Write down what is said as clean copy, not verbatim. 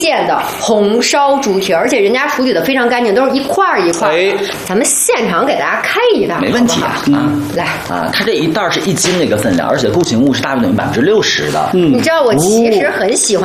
县的红烧猪蹄，而且人家处理的非常干净，都是一块儿一块儿的。咱们现场给大家开一袋， 没问题啊。 来啊，它这一袋是1斤的一个分量，而且固形物是大约等于60%的。 你知道我其实很喜欢